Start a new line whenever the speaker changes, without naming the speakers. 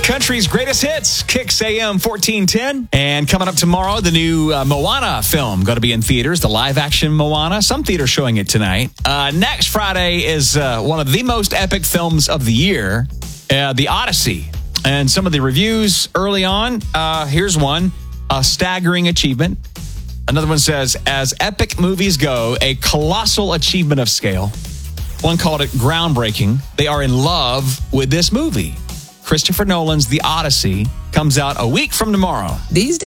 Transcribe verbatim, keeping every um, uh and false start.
Country's greatest hits, Kicks A M fourteen ten. And coming up tomorrow, the new uh, Moana film going to be in theaters, the live-action Moana. Some theaters showing it tonight. Uh, next Friday is uh, one of the most epic films of the year, uh, The Odyssey. And some of the reviews early on, uh, here's one, a staggering achievement. Another one says, as epic movies go, a colossal achievement of scale. One called it groundbreaking. They are in love with this movie. Christopher Nolan's The Odyssey comes out a week from tomorrow.
These days.